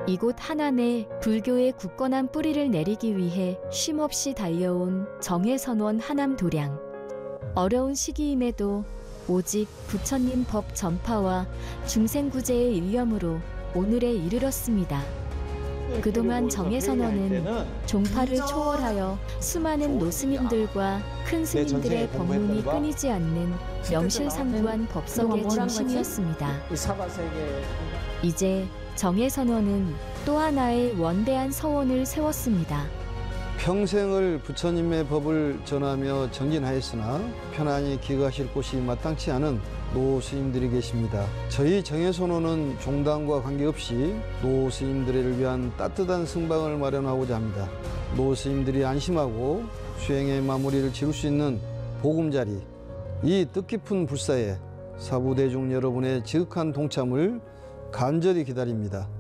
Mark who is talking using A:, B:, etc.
A: 이곳 하남에 불교의 굳건한 뿌리를 내리기 위해 쉼없이 달려온 정해선원 하남도량. 어려운 시기임에도 오직 부처님 법 전파와 중생구제의 일념으로 오늘에 이르렀습니다. 그동안 정해선원은 종파를 초월하여 수많은 노스님들과 큰 스님들의 법문이 끊이지 않는 명실상부한 법석의 중심이었습니다. 이제 정해선원은 또 하나의 원대한 서원을 세웠습니다.
B: 평생을 부처님의 법을 전하며 정진하였으나 편안히 기거하실 곳이 마땅치 않은 노스님들이 계십니다. 저희 정해선원은 종단과 관계없이 노스님들을 위한 따뜻한 승방을 마련하고자 합니다. 노스님들이 안심하고 수행의 마무리를 지을 수 있는 보금자리, 이 뜻깊은 불사에 사부대중 여러분의 지극한 동참을 간절히 기다립니다.